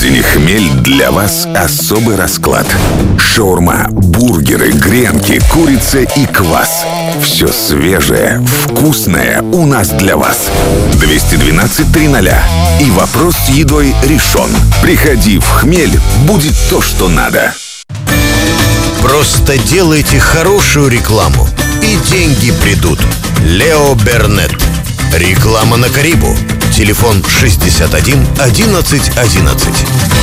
магазине «Хмель» для вас особый расклад. Шаурма, бургеры, гренки, курица и квас. Все свежее, вкусное у нас для вас. 212-00. И вопрос с едой решен. Приходи в «Хмель», будет то, что надо. Просто делайте хорошую рекламу, и деньги придут. Лео Бернет. Реклама на Карибу. Телефон 61 11 11.